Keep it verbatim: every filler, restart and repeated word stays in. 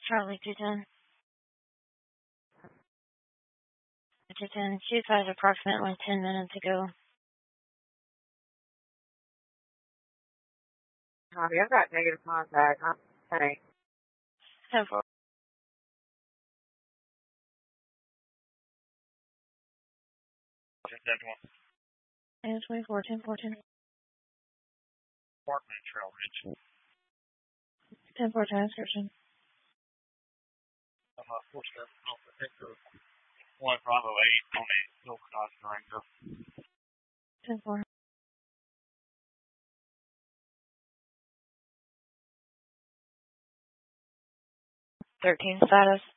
Charlie two ten. two ten. She advised approximately ten minutes ago. Copy. I've got negative contact. I'm saying. ten four. ten one. And twenty-four, ten fourteen. Apartment Trail Ridge. ten four transcription. I'm a four step off the picture. one Bravo eight on a Silver Dodge Durango. ten four. thirteen status.